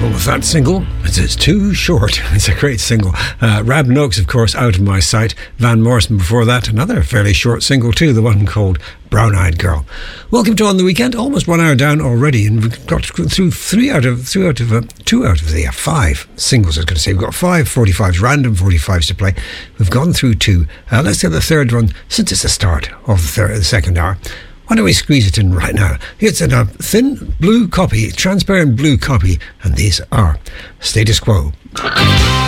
wrong with that single. It's too short. It's a great single. Rab Noakes, of course, Out of My Sight. Van Morrison before that, another fairly short single too, the one called Brown Eyed Girl. Welcome to On the Weekend. Almost 1 hour down already, and we've got through two out of the 5 singles. I was going to say we've got 5 45s, random 45s to play. We've gone through 2. Let's get the third one since it's the start of the second hour. Why don't we squeeze it in right now? It's in a thin blue copy, transparent blue copy, and these are Status Quo.